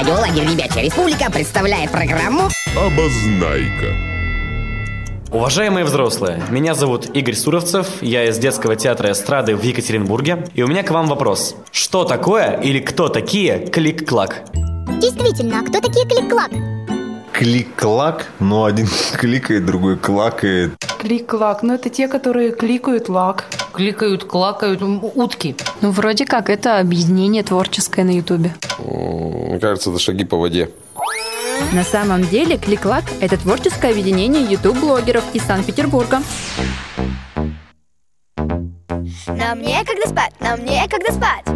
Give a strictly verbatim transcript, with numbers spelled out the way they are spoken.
радио «Лагерь Ребячья Республика» представляет программу «Обознайка». Уважаемые взрослые, меня зовут Игорь Суровцев, я из детского театра эстрады в Екатеринбурге, и у меня к вам вопрос. Что такое или кто такие клик-клак? Действительно, а кто такие клик-клак? Клик-клак? Ну, один кликает, другой клакает. Клик-клак, ну это те, которые кликают лак. Кликают, клакают, утки. Ну, вроде как, это объединение творческое на Ютубе. Мне кажется, это шаги по воде. На самом деле, Клик-клак – это творческое объединение ютуб-блогеров из Санкт-Петербурга. Нам некогда спать, нам некогда спать.